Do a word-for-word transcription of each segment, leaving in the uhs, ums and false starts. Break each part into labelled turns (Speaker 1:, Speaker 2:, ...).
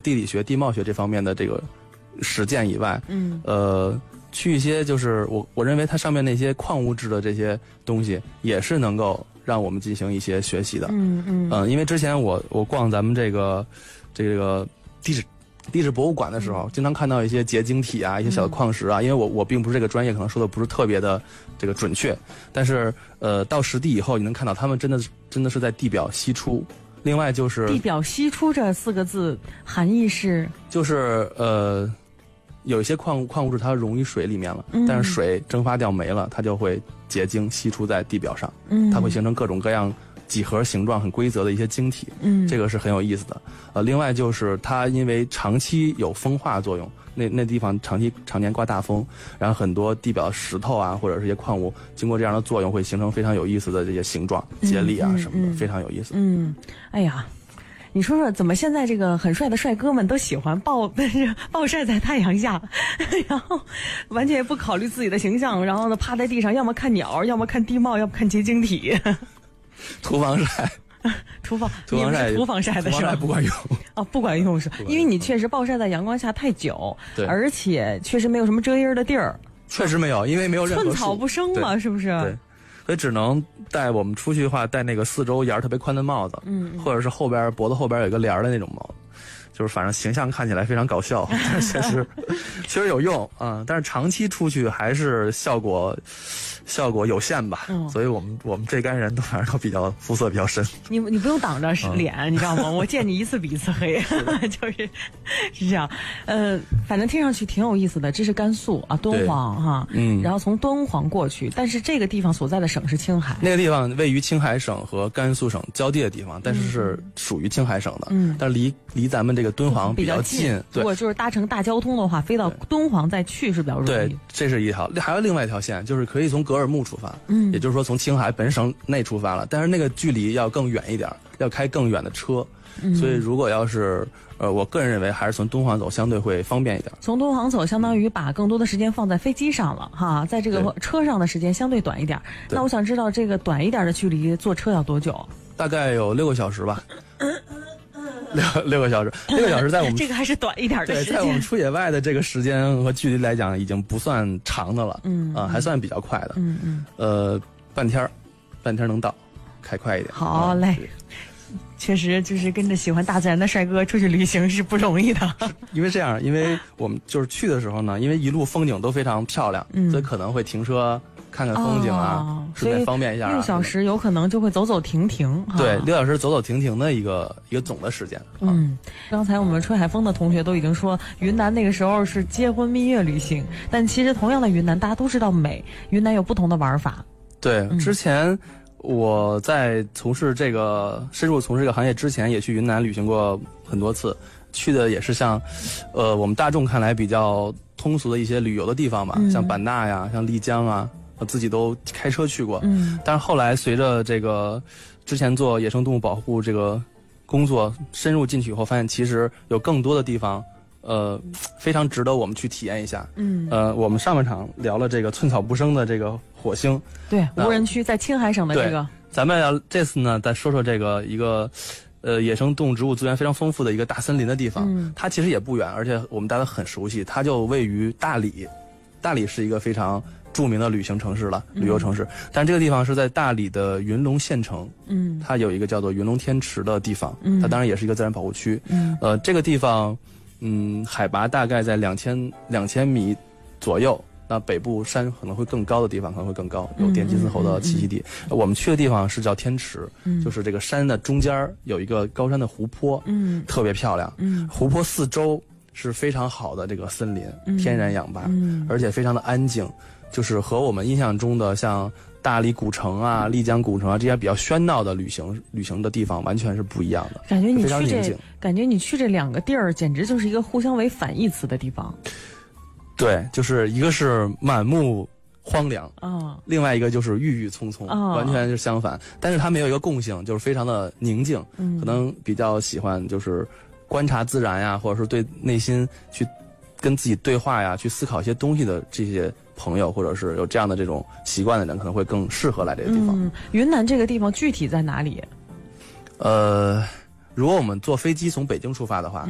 Speaker 1: 地理学、地貌学这方面的这个实践以外，嗯，呃，去一些就是我我认为它上面那些矿物质的这些东西，也是能够让我们进行一些学习的。嗯嗯，嗯、呃，因为之前我我逛咱们这个这个地质。地质博物馆的时候，嗯、经常看到一些结晶体啊，一些小的矿石啊。嗯、因为我我并不是这个专业，可能说的不是特别的这个准确，但是呃，到实地以后，你能看到他们真的真的是在地表析出。另外就是
Speaker 2: 地表析出这四个字含义是，
Speaker 1: 就是呃，有一些矿矿物质它溶于水里面了，嗯、但是水蒸发掉没了，它就会结晶析出在地表上，嗯、它会形成各种各样几何形状很规则的一些晶体，嗯，这个是很有意思的。呃，另外就是它因为长期有风化作用，那那地方长期常年刮大风，然后很多地表石头啊或者是一些矿物经过这样的作用，会形成非常有意思的这些形状、节理啊什么的，嗯嗯、非常有意思。
Speaker 2: 嗯，哎呀。你说说，怎么现在这个很帅的帅哥们都喜欢暴暴晒在太阳下，然后完全也不考虑自己的形象，然后呢趴在地上，要么看鸟，要么看地貌，要么看结晶体。
Speaker 1: 涂防晒，
Speaker 2: 涂防
Speaker 1: 涂防晒，
Speaker 2: 涂防晒的是吧？
Speaker 1: 不管用
Speaker 2: 哦，不管用是，因为你确实暴晒在阳光下太久，对，而且确实没有什么遮阴的地儿。
Speaker 1: 确实没有，因为没有任何
Speaker 2: 寸草不生嘛，是不是？
Speaker 1: 对。所以只能戴我们出去的话，戴那个四周檐特别宽的帽子，嗯，或者是后边脖子后边有一个帘的那种帽子，就是反正形象看起来非常搞笑，但是确实确实有用啊、嗯。但是长期出去还是效果效果有限吧。嗯，所以我们我们这干人都反正都比较肤色比较深。
Speaker 2: 你你不用挡着脸，嗯、你知道吗？我见你一次比一次黑，就是是这样。呃，反正听上去挺有意思的。这是甘肃啊，敦煌哈，嗯，然后从敦煌过去，但是这个地方所在的省是青海。
Speaker 1: 那个地方位于青海省和甘肃省交界的地方，但是是属于青海省的，嗯，但离离咱们这个敦煌比较近。
Speaker 2: 近如果就是搭乘大交通的话，飞到敦煌再去是比较容易。
Speaker 1: 对，这是一条。还有另外一条线，就是可以从格尔木出发，嗯，也就是说从青海本省内出发了，但是那个距离要更远一点，要开更远的车。嗯、所以如果要是呃，我个人认为还是从敦煌走相对会方便一点。
Speaker 2: 从敦煌走相当于把更多的时间放在飞机上了哈，在这个车上的时间相对短一点。那我想知道这个短一点的距离坐车要多久？
Speaker 1: 大概有六个小时吧。六六个小时，六个小时在我们
Speaker 2: 这个还是短一点的时间。
Speaker 1: 对，在我们出野外的这个时间和距离来讲，已经不算长的了。嗯啊、呃，还算比较快的。嗯嗯。呃，半天儿，半天能到，开快一点。
Speaker 2: 好嘞。嗯确实，就是跟着喜欢大自然的帅哥出去旅行是不容易的。
Speaker 1: 因为这样，因为我们就是去的时候呢，因为一路风景都非常漂亮，嗯、所以可能会停车看看风景啊，顺、哦、便方便一下、啊。
Speaker 2: 六小时有可能就会走走停停。
Speaker 1: 对，六小时走走停停的一个一个总的时间。
Speaker 2: 嗯，刚才我们吹海风的同学都已经说，云南那个时候是结婚蜜月旅行，但其实同样的云南，大家都知道美，云南有不同的玩法。
Speaker 1: 对，嗯、之前。我在从事这个深入从事这个行业之前，也去云南旅行过很多次，去的也是像，呃，我们大众看来比较通俗的一些旅游的地方吧，嗯、像版纳呀，像丽江啊，我自己都开车去过。嗯，但是后来随着这个之前做野生动物保护这个工作深入进去以后，发现其实有更多的地方。呃，非常值得我们去体验一下。嗯，呃，我们上半场聊了这个寸草不生的这个火星，
Speaker 2: 对，无人区在青海省的这个。
Speaker 1: 咱们要这次呢，再说说这个一个，呃，野生动物植物资源非常丰富的一个大森林的地方。嗯，它其实也不远，而且我们大家很熟悉，它就位于大理。大理是一个非常著名的旅行城市了，旅游城市。嗯、但这个地方是在大理的云龙县城。嗯，它有一个叫做云龙天池的地方。嗯，它当然也是一个自然保护区。嗯，呃，这个地方。嗯，海拔大概在两千两千米左右。那北部山可能会更高的地方可能会更高，有滇金丝猴的栖息地。嗯嗯嗯、我们去的地方是叫天池，嗯、就是这个山的中间有一个高山的湖泊，嗯，特别漂亮。嗯，湖泊四周是非常好的这个森林，嗯、天然氧吧，嗯，而且非常的安静，就是和我们印象中的像大理古城啊、丽江古城啊这些比较喧闹的旅行旅行的地方完全是不一样的。
Speaker 2: 感觉你去这，感觉你去这两个地儿，简直就是一个互相为反义词的地方。
Speaker 1: 对，就是一个是满目荒凉啊，哦、另外一个就是郁郁葱葱，哦、完全是相反。但是它们有一个共性，就是非常的宁静，嗯、可能比较喜欢就是观察自然呀，或者是对内心去跟自己对话呀，去思考一些东西的这些朋友，或者是有这样的这种习惯的人，可能会更适合来这个地方。
Speaker 2: 嗯，云南这个地方具体在哪里？
Speaker 1: 呃，如果我们坐飞机从北京出发的话，嗯、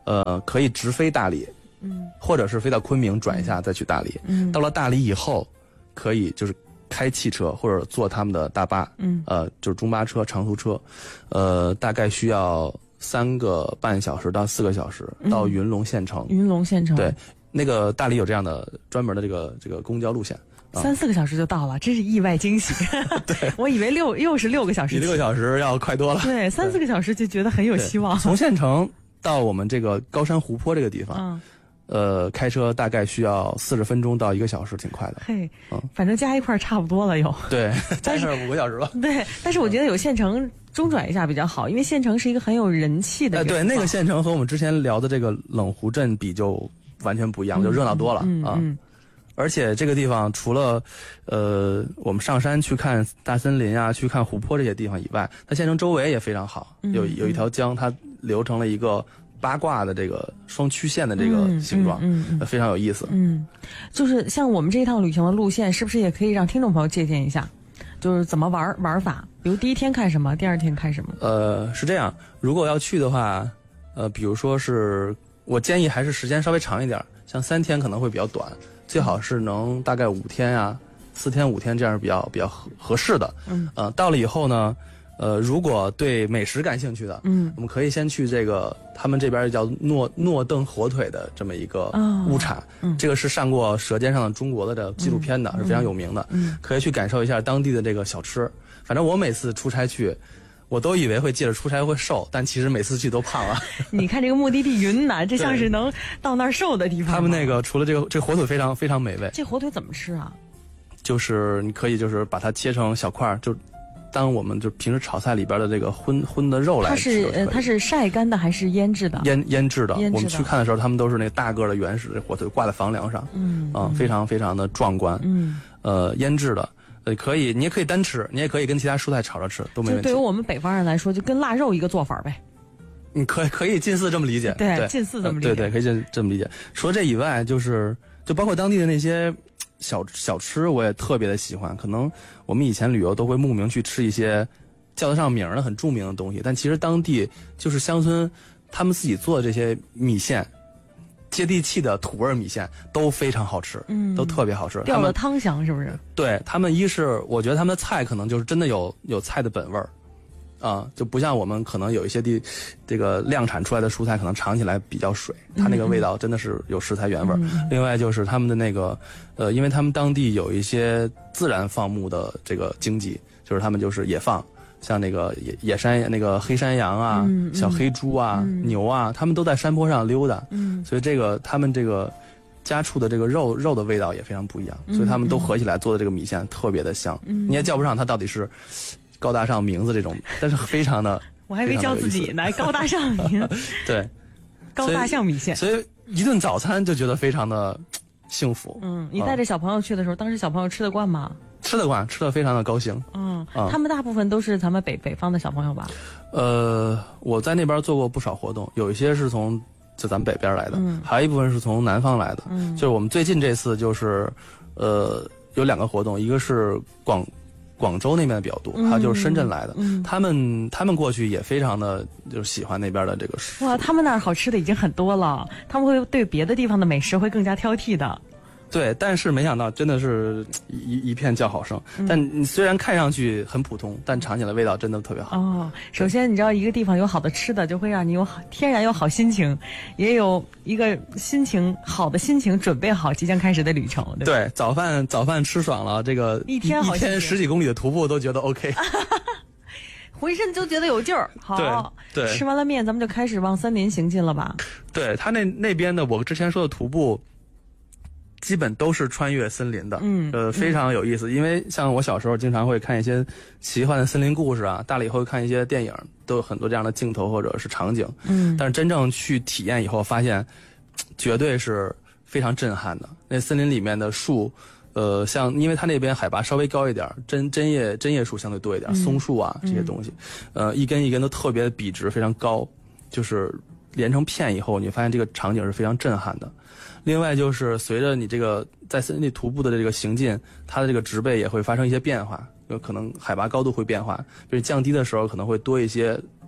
Speaker 1: 呃，可以直飞大理，嗯，或者是飞到昆明转一下再去大理。嗯，到了大理以后，可以就是开汽车或者坐他们的大巴，嗯，呃，就是中巴车、长途车，呃，大概需要三个半小时到四个小时到云龙县城。
Speaker 2: 云龙县城，
Speaker 1: 对，那个大理有这样的专门的这个这个公交路线。
Speaker 2: 三四个小时就到了，真是意外惊喜。
Speaker 1: 对，
Speaker 2: 我以为六又是六个小时，
Speaker 1: 比六个小时要快多了。
Speaker 2: 对，三四个小时就觉得很有希望。
Speaker 1: 从县城到我们这个高山湖泊这个地方，嗯，呃，开车大概需要四十分钟到一个小时，挺快的。
Speaker 2: 嘿，嗯，反正加一块差不多了又。
Speaker 1: 对，加上五个小时吧。
Speaker 2: 对，但是我觉得有县城中转一下比较好，因为县城是一个很有人气的。
Speaker 1: 呃，对，那个县城和我们之前聊的这个冷湖镇比就完全不一样，嗯、就热闹多了、
Speaker 2: 嗯、
Speaker 1: 啊。
Speaker 2: 嗯
Speaker 1: 而且这个地方除了，呃，我们上山去看大森林啊，去看湖泊这些地方以外，它县城周围也非常好，
Speaker 2: 嗯、
Speaker 1: 有有一条江，它流成了一个八卦的这个双曲线的这个形状，
Speaker 2: 嗯嗯嗯
Speaker 1: 呃、非常有意思。
Speaker 2: 嗯，就是像我们这一趟旅行的路线，是不是也可以让听众朋友借鉴一下？就是怎么玩玩法，比如第一天看什么，第二天看什么？
Speaker 1: 呃，是这样，如果要去的话，呃，比如说是我建议还是时间稍微长一点，像三天可能会比较短。最好是能大概五天啊，四天五天这样是比较比较合合适的。嗯，呃，到了以后呢，呃，如果对美食感兴趣的，嗯，我们可以先去这个他们这边叫诺诺邓火腿的这么一个物产，哦嗯、这个是上过《舌尖上的中国》的这纪录片的，嗯、是非常有名的。嗯，可以去感受一下当地的这个小吃。反正我每次出差去。我都以为会借着出差会瘦，但其实每次去都胖了。
Speaker 2: 你看这个目的地云南，这像是能到那儿瘦的地方。
Speaker 1: 他们那个除了这个，这个火腿非常非常美味。
Speaker 2: 这火腿怎么吃啊？
Speaker 1: 就是你可以就是把它切成小块，就当我们就平时炒菜里边的这个荤荤的肉来吃。
Speaker 2: 它是呃，它是晒干的还是腌制的？
Speaker 1: 腌腌制的。
Speaker 2: 腌制的。
Speaker 1: 我们去看的时候，他们都是那大个的原始的火腿挂在房梁上，嗯啊、呃，非常非常的壮观。嗯，呃，腌制的。呃，可以，你也可以单吃，你也可以跟其他蔬菜炒着吃，都没问题。
Speaker 2: 就对于我们北方人来说，就跟腊肉一个做法呗。
Speaker 1: 你可以可以近似这么理解，
Speaker 2: 对，对近似这么理解，
Speaker 1: 呃、对对，可以这这么理解。除了这以外，就是就包括当地的那些小小吃，我也特别的喜欢。可能我们以前旅游都会慕名去吃一些叫得上名的很著名的东西，但其实当地就是乡村他们自己做的这些米线。接地气的土味米线都非常好吃，嗯，都特别好吃，
Speaker 2: 掉了汤香是不是？
Speaker 1: 对他们，一是我觉得他们的菜可能就是真的有有菜的本味儿，啊，就不像我们可能有一些地，这个量产出来的蔬菜可能尝起来比较水，它那个味道真的是有食材原味儿。嗯、另外就是他们的那个，呃，因为他们当地有一些自然放牧的这个经济，就是他们就是野放。像那个野野山那个黑山羊啊、嗯嗯、小黑猪啊、嗯、牛啊，他们都在山坡上溜达，嗯，所以这个他们这个家畜的这个肉肉的味道也非常不一样，嗯、所以他们都合起来做的这个米线特别的香，嗯，你也叫不上它到底是高大上名字这种，但是非常的，
Speaker 2: 我还没叫自己呢，高大上名，
Speaker 1: 对，
Speaker 2: 高大象米线，
Speaker 1: 所以一顿早餐就觉得非常的幸福。
Speaker 2: 嗯，你带着小朋友去的时候，当时小朋友吃得惯吗？
Speaker 1: 吃得惯，吃得非常的高兴。
Speaker 2: 嗯，嗯他们大部分都是咱们北北方的小朋友吧？
Speaker 1: 呃，我在那边做过不少活动，有一些是从就咱们北边来的，嗯，还有一部分是从南方来的。嗯，就是我们最近这次就是，呃，有两个活动，一个是广广州那边的比较多，还有就是深圳来的，嗯，他们他们过去也非常的就是喜欢那边的这个食。
Speaker 2: 哇，他们那儿好吃的已经很多了，他们会对别的地方的美食会更加挑剔的。
Speaker 1: 对，但是没想到真的是一一片叫好声。嗯、但你虽然看上去很普通，但尝起来味道真的特别好。
Speaker 2: 哦，首先你知道一个地方有好的吃的，就会让你有好天然有好心情，也有一个心情好的心情准备好即将开始的旅程。对,
Speaker 1: 对，早饭早饭吃爽了，这个
Speaker 2: 一天好
Speaker 1: 一天十几公里的徒步都觉得 OK。
Speaker 2: 浑身就觉得有劲儿，好，
Speaker 1: 对，对
Speaker 2: 吃完了面，咱们就开始往森林行进了吧？
Speaker 1: 对他那那边的，我之前说的徒步。基本都是穿越森林的，嗯，呃，非常有意思。嗯、因为像我小时候经常会看一些奇幻的森林故事啊，大了以后看一些电影，都有很多这样的镜头或者是场景，嗯，但是真正去体验以后，发现绝对是非常震撼的。那森林里面的树，呃，像因为它那边海拔稍微高一点，针针叶针叶树相对多一点，嗯、松树啊这些东西，嗯、呃，一根一根都特别的笔直，非常高，就是连成片以后，你发现这个场景是非常震撼的。另外就是随着你这个在森林里徒步的这个行进，它的这个植被也会发生一些变化，有可能海拔高度会变化，比如降低的时候可能会多一些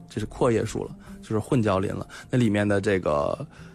Speaker 1: 这是阔叶树了，就是混交林了。那里面的这个